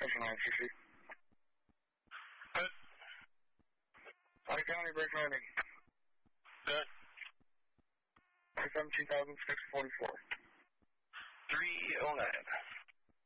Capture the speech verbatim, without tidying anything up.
Section nine C C. Good. Otter County, Bridge Landing. Good. seventeen thousand six forty-four. three oh nine.